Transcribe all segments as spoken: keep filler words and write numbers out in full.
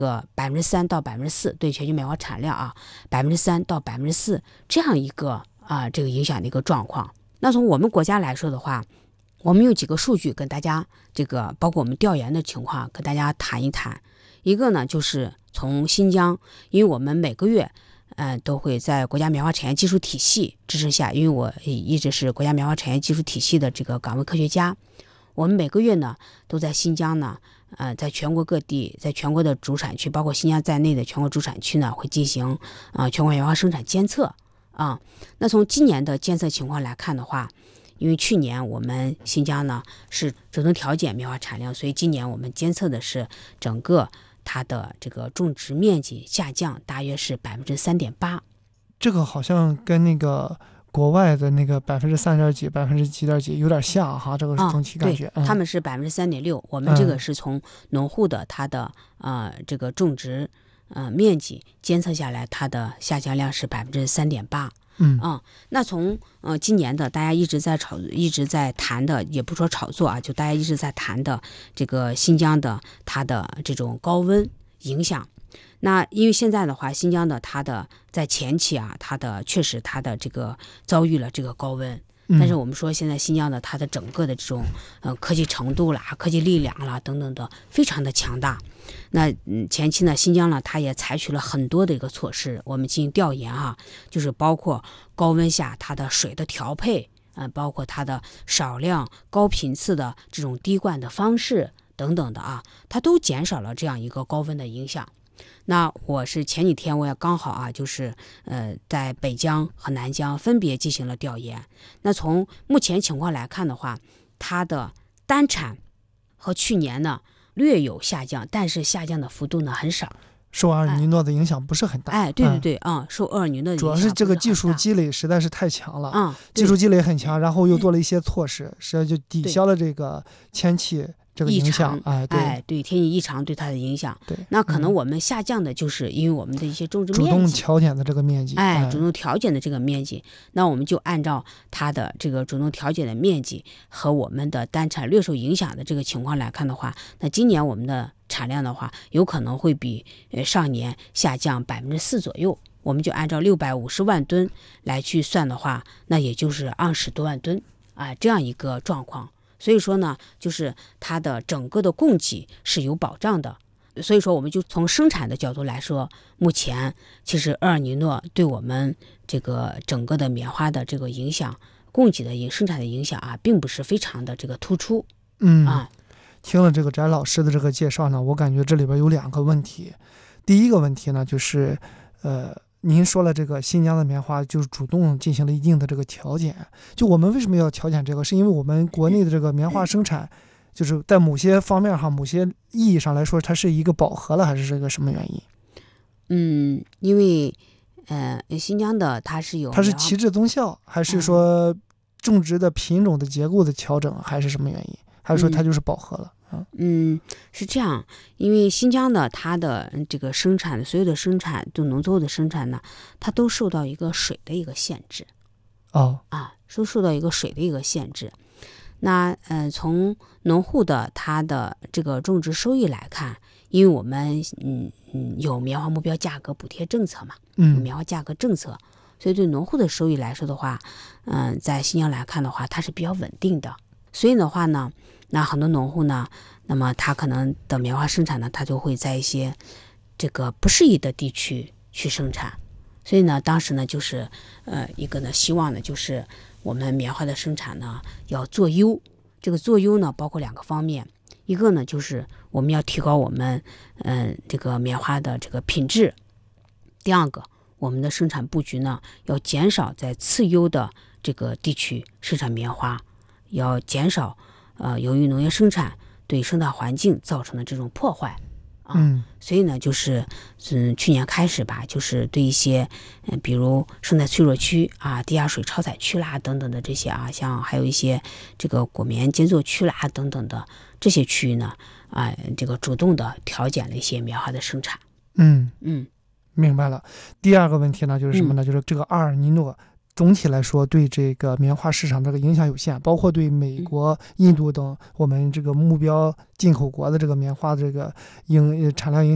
个百分之三到百分之四对全球棉花产量啊，百分之三到百分之四这样一个啊这个影响的一个状况。那从我们国家来说的话，我们有几个数据跟大家这个包括我们调研的情况跟大家谈一谈。一个呢就是从新疆，因为我们每个月呃都会在国家棉花产业技术体系支持下，因为我一直是国家棉花产业技术体系的这个岗位科学家，我们每个月呢都在新疆呢呃在全国各地，在全国的主产区包括新疆在内的全国主产区呢会进行啊、呃、全国棉花生产监测啊。那从今年的监测情况来看的话，因为去年我们新疆呢是主动调减棉花产量，所以今年我们监测的是整个它的这个种植面积下降大约是百分之三点八。 这个好像跟那个国外的那个百分之三点几、百分之几点几有点像哈，这个是总体感觉。 啊、对、嗯，他们是百分之三点六，我们这个是从农户的它的呃这个种植呃面积监测下来，它的下降量是百分之三点八。 嗯啊，那从呃今年的大家一直在炒一直在谈的，也不说炒作啊，就大家一直在谈的这个新疆的它的这种高温影响。那因为现在的话，新疆的它的在前期啊，它的确实它的这个遭遇了这个高温。但是我们说现在新疆的它的整个的这种呃科技程度啦、科技力量啦等等的非常的强大。那嗯前期呢，新疆呢它也采取了很多的一个措施，我们进行调研哈，就是包括高温下它的水的调配，呃，包括它的少量高频次的这种滴灌的方式等等的啊，它都减少了这样一个高温的影响。那我是前几天我也刚好啊，就是呃在北疆和南疆分别进行了调研。那从目前情况来看的话，它的单产和去年呢略有下降，但是下降的幅度呢很少。 受阿尔尼诺的影响不是很大。 哎，对对对，啊、嗯，受阿尔尼诺的影响主要是这个技术积累实在是太强了， 嗯， 技术积累很强，然后又做了一些措施，实际上就抵消了这个天气这个影响。哎，对， 哎，对，天气异常对它的影响。 对， 那可能我们下降的就是因为我们的一些种植面积， 主动调减的这个面积， 哎，主动调减的这个面积，那我们就按照它的这个主动调减的面积和我们的单产略受影响的这个情况来看的话，那今年我们的产量的话，有可能会比呃上年下降百分之四左右。我们就按照六百五十万吨来去算的话，那也就是二十多万吨啊，这样一个状况。所以说呢，就是它的整个的供给是有保障的。所以说，我们就从生产的角度来说，目前其实厄尔尼诺对我们这个整个的棉花的这个影响、供给的影、生产的影响啊，并不是非常的这个突出。 嗯啊， 听了这个翟老师的这个介绍呢，我感觉这里边有两个问题。第一个问题呢，就是呃。您说了，这个新疆的棉花就是主动进行了一定的这个调减。就我们为什么要调减这个？是因为我们国内的这个棉花生产，就是在某些方面哈，某些意义上来说，它是一个饱和了，还是这个什么原因？ 嗯，因为呃，新疆的它是有， 它是旗帜增效，还是说种植的品种的结构的调整，还是什么原因？还是说它就是饱和了？ 嗯嗯，是这样，因为新疆的它的这个生产，所有的生产，就农作物的生产呢，它都受到一个水的一个限制。 哦， 啊，都受到一个水的一个限制。那呃，从农户的他的这个种植收益来看，因为我们嗯嗯有棉花目标价格补贴政策嘛， 嗯， 有棉花价格政策，所以对农户的收益来说的话，嗯、呃，在新疆来看的话，它是比较稳定的。所以的话呢，那很多农户呢，那么他可能的棉花生产呢，他就会在一些这个不适宜的地区去生产。所以呢，当时呢，就是呃一个呢，希望呢，就是我们棉花的生产呢要做优。这个做优呢，包括两个方面，一个呢就是我们要提高我们嗯、呃、这个棉花的这个品质。第二个，我们的生产布局呢要减少在次优的这个地区生产棉花。要减少呃由于农业生产对生态环境造成的这种破坏啊， 嗯， 所以呢就是嗯去年开始吧，就是对一些嗯、呃、比如生态脆弱区啊、地下水超载区啦等等的这些啊，像还有一些这个果棉间作区啦等等的这些区域呢啊，这个主动的调减了一些棉花的生产。 嗯嗯， 明白了。第二个问题呢就是什么呢？ 嗯、 就是这个阿尔尼诺。总体来说，对这个棉花市场这个影响有限，包括对美国、印度等我们这个目标进口国的这个棉花的这个影产量影响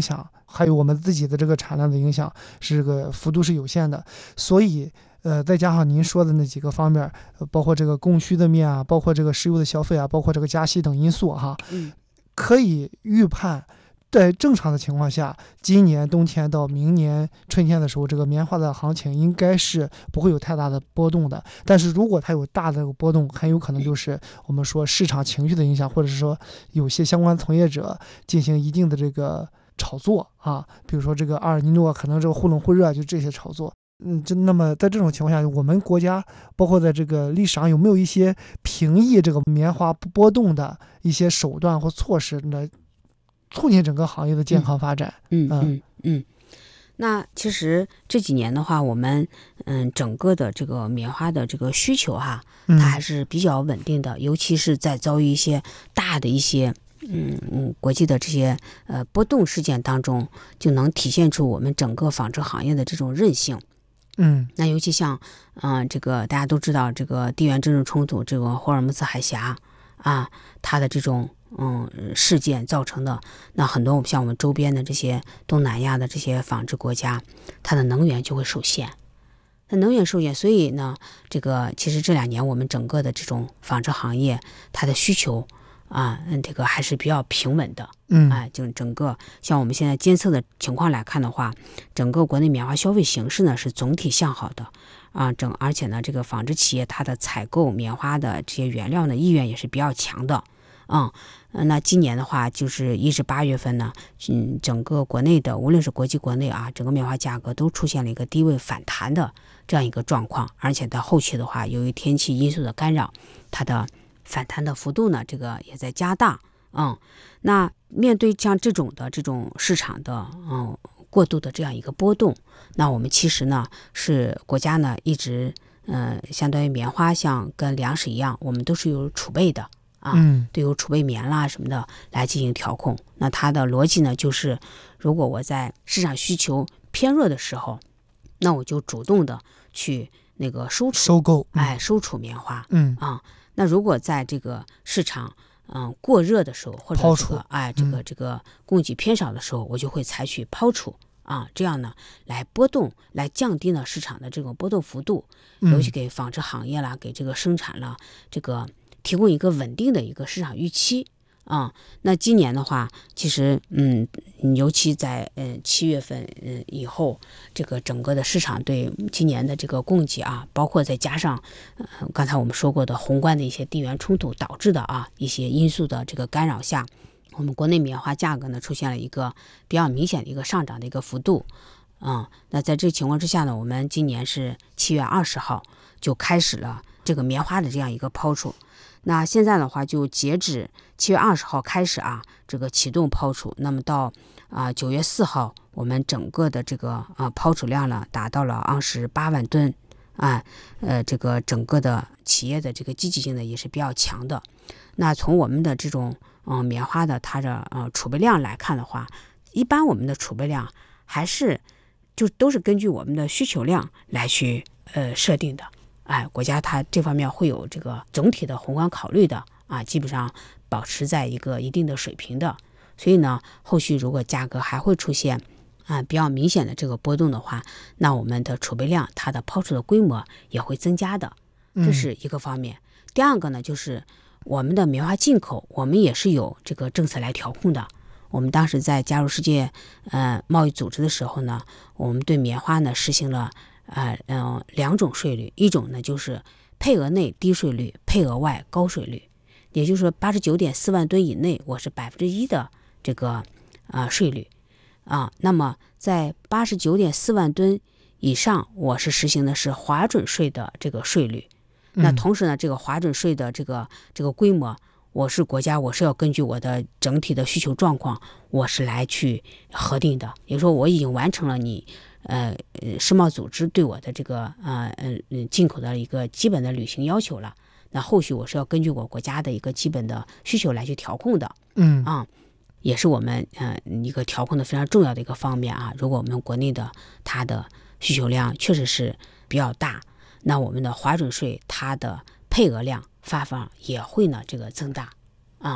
还有我们自己的这个产量的影响，是这个幅度是有限的。所以呃，再加上您说的那几个方面，呃、包括这个供需的面啊，包括这个石油的消费啊，包括这个加息等因素哈， 嗯， 可以预判，在正常的情况下，今年冬天到明年春天的时候，这个棉花的行情应该是不会有太大的波动的。但是如果它有大的波动，很有可能就是我们说市场情绪的影响，或者是说有些相关从业者进行一定的这个炒作啊，比如说这个阿尔尼诺可能这个忽冷忽热，就这些炒作。嗯，就那么在这种情况下，我们国家包括在这个历史上有没有一些平抑这个棉花波动的一些手段或措施呢？促进整个行业的健康发展。 嗯嗯 嗯, 嗯, 嗯。那其实这几年的话，我们嗯整个的这个棉花的这个需求哈，它还是比较稳定的，嗯、尤其是在遭遇一些大的一些嗯嗯国际的这些呃波动事件当中，就能体现出我们整个纺织行业的这种韧性。 嗯， 那尤其像嗯、呃、这个大家都知道这个地缘政治冲突，这个霍尔木兹海峡啊，它的这种嗯事件造成的，那很多我们像我们周边的这些东南亚的这些纺织国家，它的能源就会受限，它能源受限，所以呢，这个其实这两年我们整个的这种纺织行业，它的需求啊，嗯，这个还是比较平稳的。 嗯， 哎，就整个像我们现在监测的情况来看的话，整个国内棉花消费形势呢是总体向好的啊，整而且呢，这个纺织企业它的采购棉花的这些原料呢意愿也是比较强的。嗯，那今年的话，就是一至八月份呢，嗯，整个国内的无论是国际国内啊，整个棉花价格都出现了一个低位反弹的这样一个状况，而且到后期的话，由于天气因素的干扰，它的反弹的幅度呢，这个也在加大。嗯，那面对像这种的这种市场的嗯过度的这样一个波动，那我们其实呢是国家呢一直嗯、呃、相当于棉花像跟粮食一样，我们都是有储备的啊， 嗯， 都有储备棉啦什么的来进行调控。那它的逻辑呢就是，如果我在市场需求偏弱的时候，那我就主动的去那个收储收购， 嗯、哎，收储棉花， 嗯啊，那如果在这个市场嗯，过热的时候，或者抛出这个哎，这个这个供给偏少的时候，我就会采取抛出啊，这样呢来波动，来降低呢市场的这种波动幅度，尤其给纺织行业啦，给这个生产了这个提供一个稳定的一个市场预期啊。那今年的话，其实嗯，尤其在嗯七月份嗯以后，这个整个的市场对今年的这个供给啊，包括再加上呃刚才我们说过的宏观的一些地缘冲突导致的啊一些因素的这个干扰下，我们国内棉花价格呢出现了一个比较明显的一个上涨的一个幅度。嗯，那在这情况之下呢，我们今年是七月二十号就开始了这个棉花的这样一个抛出。那现在的话，就截止七月二十号开始啊，这个启动抛出。那么到啊九月四号，我们整个的这个啊抛出量呢达到了二十八万吨啊，呃，这个整个的企业的这个积极性呢也是比较强的。那从我们的这种嗯、呃、棉花的它的呃储备量来看的话，一般我们的储备量还是就都是根据我们的需求量来去呃设定的。哎，国家它这方面会有这个总体的宏观考虑的啊，基本上保持在一个一定的水平的。所以呢，后续如果价格还会出现啊比较明显的这个波动的话，那我们的储备量它的抛出的规模也会增加的，这是一个方面。嗯、第二个呢，就是我们的棉花进口，我们也是有这个政策来调控的。我们当时在加入世界呃贸易组织的时候呢，我们对棉花呢实行了呃嗯、呃、两种税率，一种呢就是配额内低税率，配额外高税率，也就是说八十九点四万吨以内，我是百分之一的这个啊、呃、税率啊，那么在八十九点四万吨以上，我是实行的是划准税的这个税率。那同时呢，这个划准税的这个这个规模，我是国家，我是要根据我的整体的需求状况，我是来去核定的。也就是说，我已经完成了你呃世贸组织对我的这个呃呃进口的一个基本的履行要求了。那后续我是要根据我国家的一个基本的需求来去调控的。 嗯啊，也是我们呃一个调控的非常重要的一个方面啊。如果我们国内的它的需求量确实是比较大，那我们的划准税它的配额量发放也会呢这个增大啊，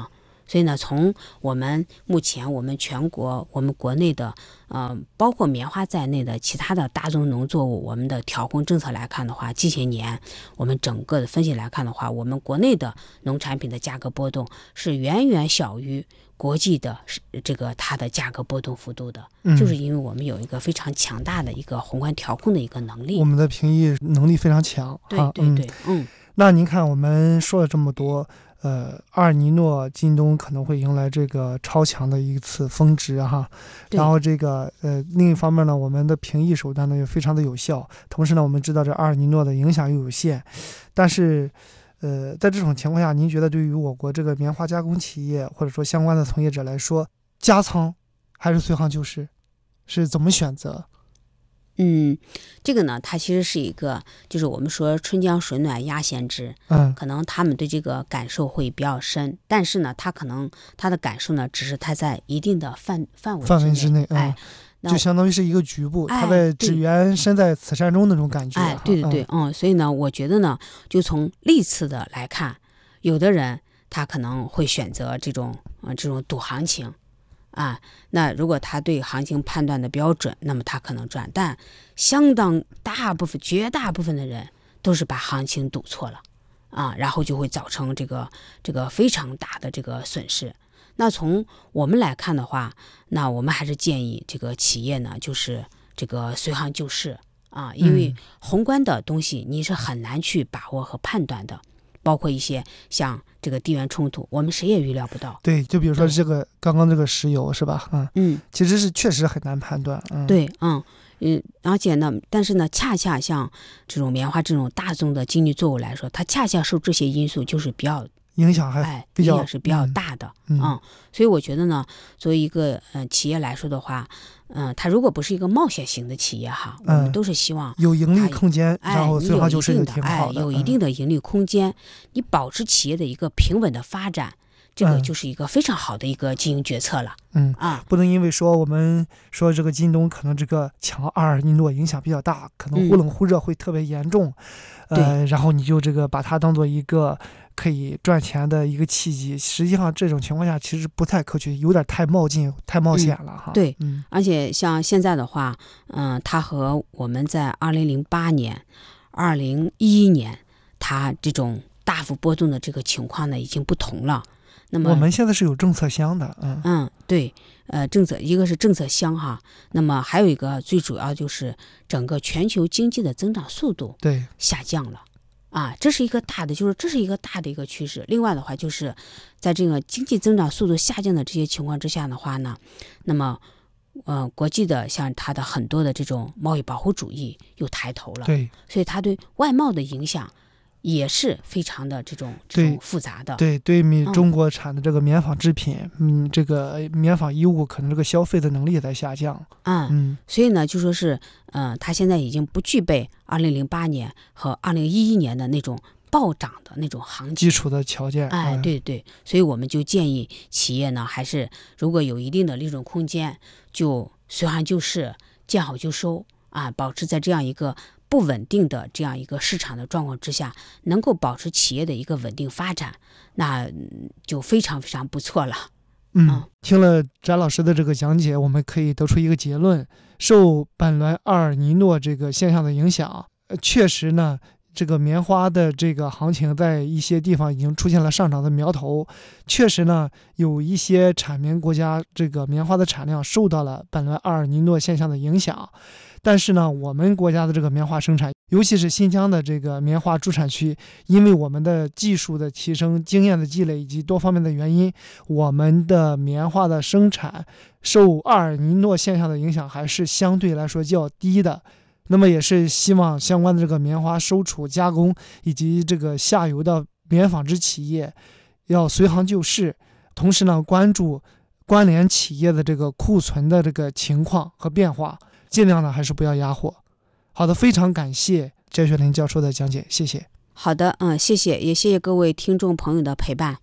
所以呢，从我们目前我们全国我们国内的呃，包括棉花在内的其他的大宗农作物，我们的调控政策来看的话，近些年我们整个的分析来看的话，我们国内的农产品的价格波动是远远小于国际的这个它的价格波动幅度的， 嗯、 就是因为我们有一个非常强大的一个宏观调控的一个能力， 我们的平抑能力非常强。 对对对，嗯。 嗯那您看，我们说了这么多，呃，阿尔尼诺今冬可能会迎来这个超强的一次峰值哈，然后这个呃，另一方面呢，我们的平抑手段呢也非常的有效，同时呢，我们知道这阿尔尼诺的影响又有限，但是，呃，在这种情况下，您觉得对于我国这个棉花加工企业或者说相关的从业者来说，加仓还是随行就市，是怎么选择？ 嗯，这个呢，它其实是一个，就是我们说春江水暖鸭先知， 嗯， 可能他们对这个感受会比较深，但是呢，他可能他的感受呢，只是他在一定的范范围范围之内， 嗯、哎， 就相当于是一个局部， 哎、 他在只缘身在此山中那种感觉。 哎，对对对，嗯, 嗯，所以呢，我觉得呢，就从历次的来看，有的人他可能会选择这种呃这种赌行情。啊，那如果他对行情判断的比较准，那么他可能赚，但相当大部分、绝大部分的人都是把行情赌错了啊，然后就会造成这个这个非常大的这个损失。那从我们来看的话，那我们还是建议这个企业呢，就是这个随行就市啊，因为宏观的东西你是很难去把握和判断的。包括一些像这个地缘冲突，我们谁也预料不到。 对，就比如说这个刚刚这个石油是吧？嗯嗯， 其实是确实很难判断。嗯， 对，嗯嗯，而且呢，但是呢，恰恰像这种棉花这种大宗的经济作物来说，它恰恰受这些因素就是比较影响还哎， 比较、 影响是比较大的。 嗯， 嗯所以我觉得呢，作为一个呃企业来说的话，嗯、呃，它如果不是一个冒险型的企业哈， 嗯、 我们都是希望有盈利空间， 哎、 然后随行就市就挺好好的， 哎，有一定的盈利空间，嗯、你保持企业的一个平稳的发展。这个就是一个非常好的一个经营决策了。 嗯啊， 不能因为说我们说这个今冬可能这个强阿尔尼诺影响比较大，可能忽冷忽热会特别严重， 嗯、 呃，然后你就这个把它当做一个可以赚钱的一个契机。实际上这种情况下其实不太可取，有点太冒进、太冒险了哈。 嗯、对， 嗯， 而且像现在的话，嗯、呃，它和我们在二零零八年、二零一一年它这种大幅波动的这个情况呢，已经不同了。那么我们现在是有政策箱的，嗯嗯，对，呃，政策一个是政策箱哈，那么还有一个最主要就是整个全球经济的增长速度对下降了，啊，这是一个大的，就是这是一个大的一个趋势。另外的话，就是在这个经济增长速度下降的这些情况之下的话呢，那么呃，国际的像它的很多的这种贸易保护主义又抬头了， 对， 所以它对外贸的影响也是非常的这种这种复杂的。 对对，对中国产的这个棉纺织品，嗯，嗯这个棉纺衣物可能这个消费的能力也在下降。 嗯嗯，所以呢，就说是，嗯、呃，它现在已经不具备二零零八年和二零一一年的那种暴涨的那种行情基础的条件。 哎，对对，所以我们就建议企业呢，还是如果有一定的利润空间，就随行就市，见好就收啊，保持在这样一个不稳定的这样一个市场的状况之下，能够保持企业的一个稳定发展，那就非常非常不错了。 嗯，听了翟老师的这个讲解，我们可以得出一个结论：受本轮阿尔尼诺这个现象的影响，呃、确实呢，这个棉花的这个行情在一些地方已经出现了上涨的苗头。确实呢，有一些产棉国家这个棉花的产量受到了本轮阿尔尼诺现象的影响。但是呢，我们国家的这个棉花生产，尤其是新疆的这个棉花主产区，因为我们的技术的提升、经验的积累以及多方面的原因，我们的棉花的生产受阿尔尼诺现象的影响还是相对来说较低的。那么也是希望相关的这个棉花收储、加工以及这个下游的棉纺织企业要随行就市，同时呢，关注关联企业的这个库存的这个情况和变化。尽量呢还是不要压货。好的，非常感谢翟雪玲教授的讲解，谢谢。 好的，嗯，谢谢，也谢谢各位听众朋友的陪伴。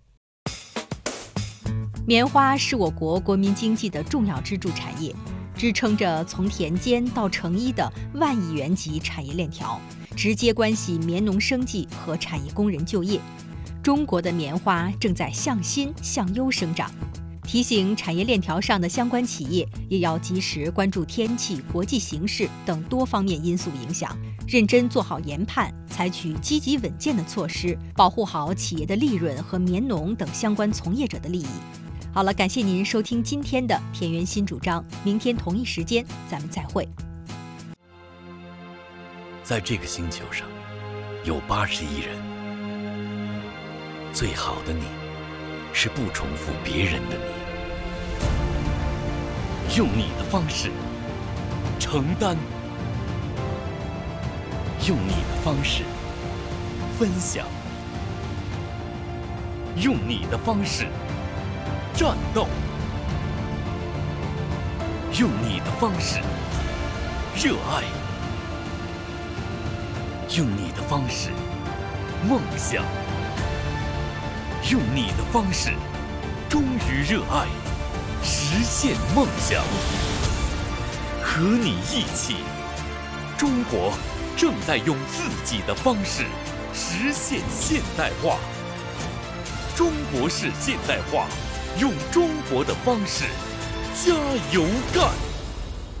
棉花是我国国民经济的重要支柱产业，支撑着从田间到成衣的万亿元级产业链条，直接关系棉农生计和产业工人就业。 中国的棉花正在向新向优生长。提醒产业链条上的相关企业也要及时关注天气、国际形势等多方面因素影响，认真做好研判，采取积极稳健的措施，保护好企业的利润和棉农等相关从业者的利益。好了，感谢您收听今天的田园新主张，明天同一时间咱们再会。 在这个星球上，有八十亿人，最好的你，是不重复别人的你，用你的方式承担，用你的方式分享，用你的方式战斗，用你的方式热爱，用你的方式梦想，用你的方式忠于热爱，实现梦想。和你一起，中国正在用自己的方式实现现代化。中国式现代化，用中国的方式加油干！